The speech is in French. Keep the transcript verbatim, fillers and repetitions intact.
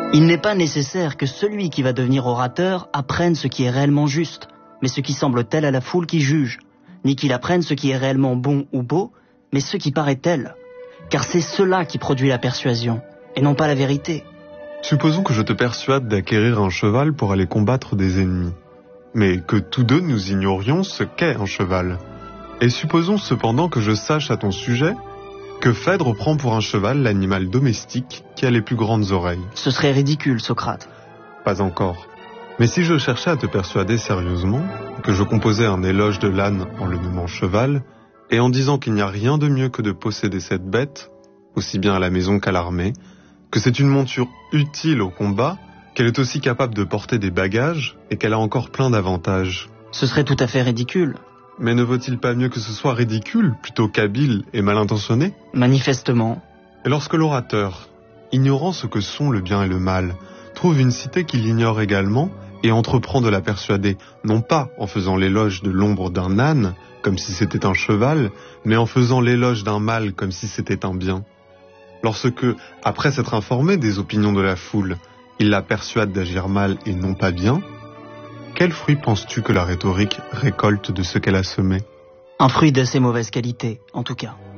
Il n'est pas nécessaire que celui qui va devenir orateur apprenne ce qui est réellement juste, mais ce qui semble tel à la foule qui juge, ni qu'il apprenne ce qui est réellement bon ou beau, mais ce qui paraît tel. Car c'est cela qui produit la persuasion, et non pas la vérité. Supposons que je te persuade d'acquérir un cheval pour aller combattre des ennemis, mais que tous deux nous ignorions ce qu'est un cheval. Et supposons cependant que je sache à ton sujet que Phèdre prend pour un cheval l'animal domestique qui a les plus grandes oreilles. Ce serait ridicule, Socrate. Pas encore. Mais si je cherchais à te persuader sérieusement, que je composais un éloge de l'âne en le nommant cheval, et en disant qu'il n'y a rien de mieux que de posséder cette bête, aussi bien à la maison qu'à l'armée, que c'est une monture utile au combat, qu'elle est aussi capable de porter des bagages, et qu'elle a encore plein d'avantages. Ce serait tout à fait ridicule. Mais ne vaut-il pas mieux que ce soit ridicule, plutôt qu'habile et mal intentionné ? Manifestement. Et lorsque l'orateur, ignorant ce que sont le bien et le mal, trouve une cité qu'il ignore également, et entreprend de la persuader, non pas en faisant l'éloge de l'ombre d'un âne, comme si c'était un cheval, mais en faisant l'éloge d'un mal comme si c'était un bien. Lorsque, après s'être informé des opinions de la foule, il la persuade d'agir mal et non pas bien, quel fruit penses-tu que la rhétorique récolte de ce qu'elle a semé ? Un fruit d'assez mauvaise qualité, en tout cas.